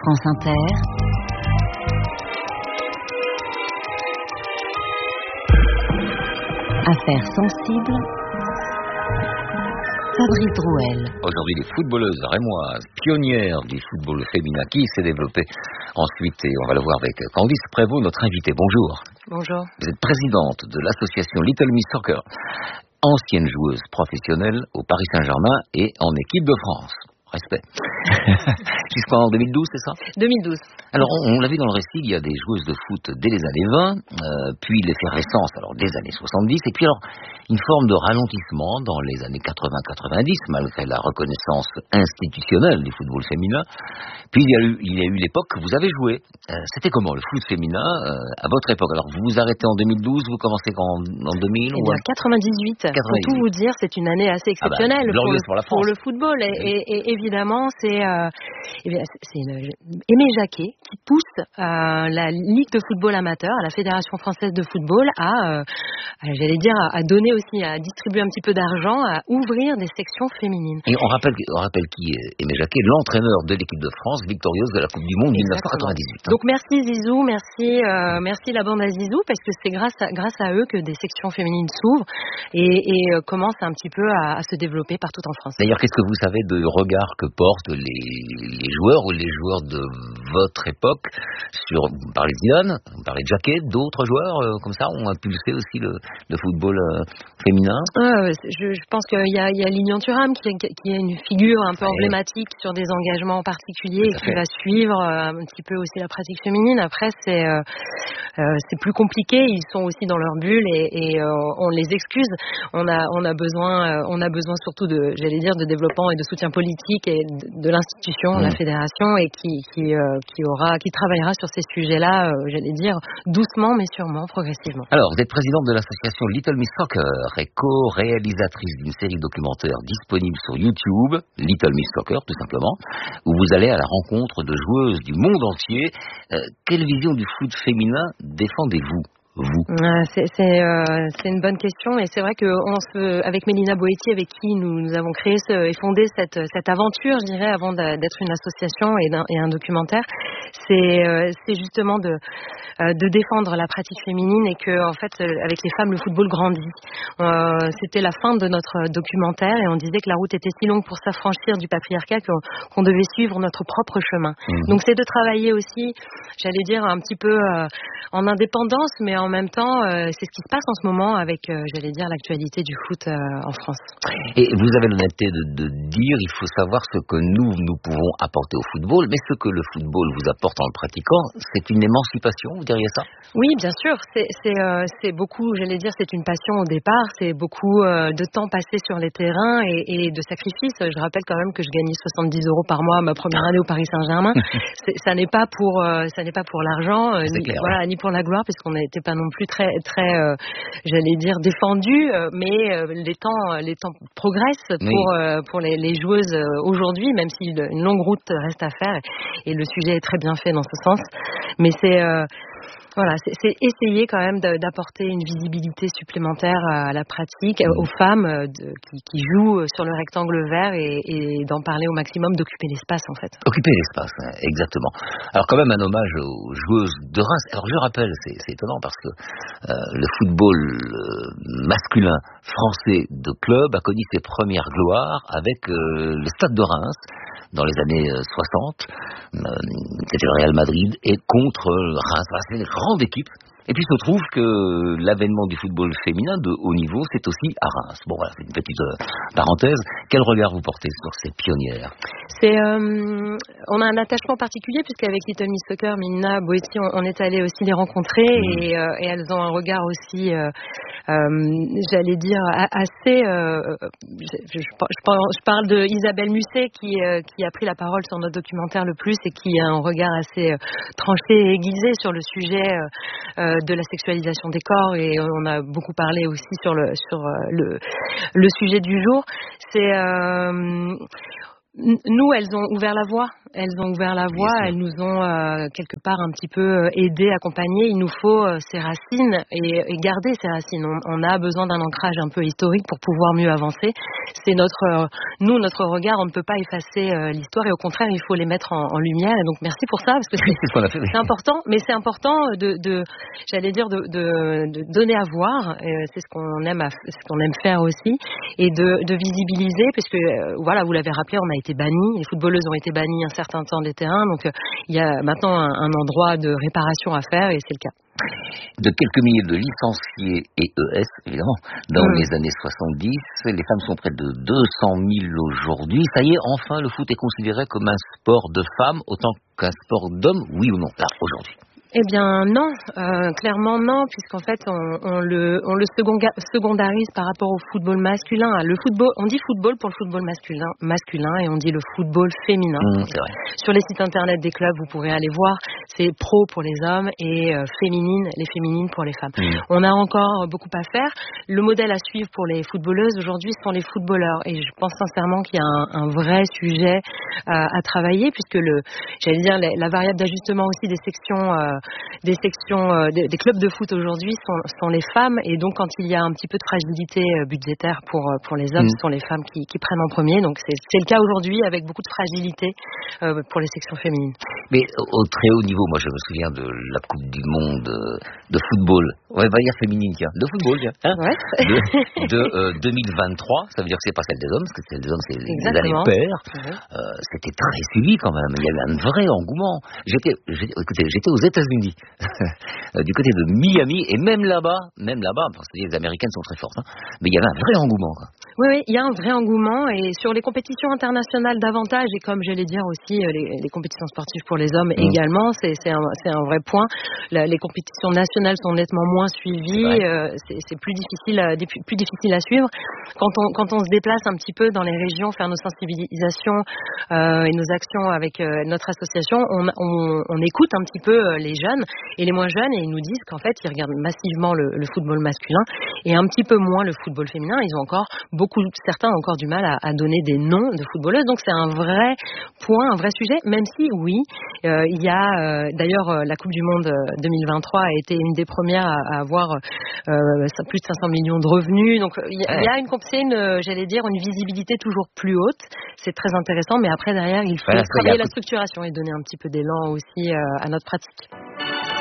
France Inter. Affaires sensibles. Fabrice Drouel. Aujourd'hui, les footballeuses rémoises, pionnières du football féminin qui s'est développé ensuite, et on va le voir avec Candice Prévost, notre invitée. Bonjour. Bonjour. Vous êtes présidente de l'association Little Miss Soccer, ancienne joueuse professionnelle au Paris Saint-Germain et en équipe de France. Respect. Jusqu'en 2012, c'est ça ? 2012. Alors, on l'a vu dans le récit, il y a des joueuses de foot dès les années 20, puis l'effervescence, alors des années 70, et puis alors une forme de ralentissement dans les années 80-90, malgré la reconnaissance institutionnelle du football féminin. Puis il y a eu l'époque que vous avez joué. C'était comment le foot féminin à votre époque ? Alors, vous vous arrêtez en 2012, vous commencez en 2000 Eh bien, 98. Pour tout vous dire, c'est une année assez exceptionnelle pour le football. Et évidemment, c'est Aimé Jacquet qui pousse la Ligue de football amateur, à la Fédération française de football, à donner aussi, à distribuer un petit peu d'argent, à ouvrir des sections féminines. Et on rappelle qui est Aimé Jacquet, l'entraîneur de l'équipe de France, victorieuse de la Coupe du Monde 1998. Donc merci Zizou, merci la bande à Zizou, parce que c'est grâce à eux que des sections féminines s'ouvrent et commencent un petit peu à se développer partout en France. D'ailleurs, qu'est-ce que vous savez du regard que portent les joueurs ou les joueurs de votre époque sur, vous parlez de Zidane, vous parlez de Jacquet, d'autres joueurs comme ça ont impulsé aussi le football féminin? Je pense qu'il y a Lilian Thuram qui est une figure un peu emblématique sur des engagements particuliers et qui va suivre un petit peu aussi la pratique féminine. Après, c'est plus compliqué, ils sont aussi dans leur bulle et on les excuse. On a besoin surtout de développement et de soutien politique et de l'institution, la fédération, et qui travaillera sur ces sujets-là, doucement mais sûrement, progressivement. Alors, vous êtes présidente de l'association Little Miss Soccer et co-réalisatrice d'une série documentaire disponible sur YouTube, Little Miss Soccer tout simplement, où vous allez à la rencontre de joueuses du monde entier. Quelle vision du foot féminin défendez-vous ? C'est une bonne question, et c'est vrai que avec Mélina Boetti, avec qui nous avons créé et fondé cette aventure, je dirais, avant d'être une association et un documentaire, c'est justement de défendre la pratique féminine, et que en fait avec les femmes le football grandit. C'était la fin de notre documentaire et on disait que la route était si longue pour s'affranchir du patriarcat qu'on devait suivre notre propre chemin. Donc c'est de travailler aussi, un petit peu en indépendance, mais en même temps, c'est ce qui se passe en ce moment avec, l'actualité du foot en France. Et vous avez l'honnêteté de dire, il faut savoir ce que nous pouvons apporter au football, mais ce que le football vous apporte en le pratiquant, c'est une émancipation, vous diriez ça ? Oui, bien sûr. C'est beaucoup, c'est une passion au départ, c'est beaucoup de temps passé sur les terrains et de sacrifices. Je rappelle quand même que je gagnais 70 € par mois ma première année au Paris Saint-Germain. Ça n'est pas pour l'argent, ni pour la gloire, puisqu'on n'était pas non plus très défendus, mais les temps progressent pour les joueuses aujourd'hui, même si une longue route reste à faire, et le sujet est très bien fait dans ce sens. Mais c'est essayer quand même d'apporter une visibilité supplémentaire à la pratique, aux femmes qui jouent sur le rectangle vert, et d'en parler au maximum, d'occuper l'espace en fait. Occuper l'espace, exactement. Alors quand même un hommage aux joueuses de Reims. Alors je rappelle, c'est étonnant parce que le football masculin français de club a connu ses premières gloires avec le Stade de Reims dans les années 60. C'était le Real Madrid et contre Reims. C'est une grande équipe. Et puis il se trouve que l'avènement du football féminin de haut niveau, c'est aussi à Reims. Bon voilà, c'est une petite parenthèse. Quel regard vous portez sur ces pionnières ? On a un attachement particulier, puisqu'avec Little Miss Soccer, Mélina Boetti, on est allé aussi les rencontrer, et elles ont un regard aussi, assez... Je parle de Isabelle Musset qui a pris la parole sur notre documentaire le plus, et qui a un regard assez tranché et aiguisé sur le sujet de la sexualisation des corps, et on a beaucoup parlé aussi sur le sujet du jour. Nous, elles ont ouvert la voie. elles ont ouvert la voie, elles nous ont quelque part un petit peu aidés, accompagnés. Il nous faut ces racines et garder ces racines. On a besoin d'un ancrage un peu historique pour pouvoir mieux avancer. C'est notre regard, on ne peut pas effacer l'histoire et au contraire, il faut les mettre en lumière. Et donc merci pour ça parce que c'est important, mais c'est important de donner à voir. C'est ce qu'on aime faire aussi et de visibiliser parce que voilà, vous l'avez rappelé, on a été bannis, les footballeuses ont été bannies un certain temps des terrains, donc il y a maintenant un endroit de réparation à faire et c'est le cas. De quelques milliers de licenciés et ES, évidemment, dans les années 70, les femmes sont près de 200 000 aujourd'hui. Ça y est, enfin, le foot est considéré comme un sport de femmes autant qu'un sport d'hommes, oui ou non, là, aujourd'hui? Eh bien non, clairement non, puisqu'en fait on le secondarise par rapport au football masculin. Le football, on dit football pour le football masculin et on dit le football féminin. C'est vrai. Sur les sites internet des clubs, vous pourrez aller voir, c'est pro pour les hommes et les féminines pour les femmes. On a encore beaucoup à faire. Le modèle à suivre pour les footballeuses aujourd'hui sont les footballeurs et je pense sincèrement qu'il y a un vrai sujet à travailler puisque la variable d'ajustement aussi des clubs de foot aujourd'hui sont les femmes et donc quand il y a un petit peu de fragilité budgétaire pour les hommes, ce sont les femmes qui prennent en premier. Donc c'est le cas aujourd'hui avec beaucoup de fragilité pour les sections féminines. Mais au très haut niveau, moi je me souviens de la Coupe du Monde de football. Ouais, va dire féminine, tiens. De football, tiens. Hein ouais. de 2023, ça veut dire que c'est pas celle des hommes, parce que celle des hommes c'est les années paires. C'était très suivi quand même. Il y avait un vrai engouement. J'étais aux États-Unis, du côté de Miami, et même là-bas, parce que les Américaines sont très fortes, hein, mais il y avait un vrai engouement, quoi. Oui, il y a un vrai engouement et sur les compétitions internationales davantage et comme j'allais dire aussi les compétitions sportives pour les hommes également, c'est un vrai point. Les compétitions nationales sont nettement moins suivies, c'est plus difficile à suivre. Quand on se déplace un petit peu dans les régions, faire nos sensibilisations et nos actions avec notre association, on écoute un petit peu les jeunes et les moins jeunes et ils nous disent qu'en fait ils regardent massivement le football masculin et un petit peu moins le football féminin. Ils ont certains ont encore du mal à donner des noms de footballeuses. Donc c'est un vrai point, un vrai sujet, même si oui, il y a d'ailleurs la Coupe du Monde 2023 a été une des premières à avoir plus de 500 millions de revenus. Donc il y a une visibilité toujours plus haute. C'est très intéressant, mais après derrière il faut travailler la structuration et donner un petit peu d'élan aussi à notre pratique.